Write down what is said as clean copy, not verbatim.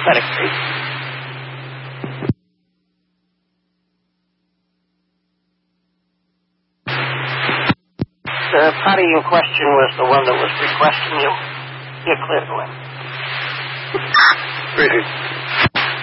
pathetic case. The party in question was the one that was requesting you. You're clear to him. Greetings.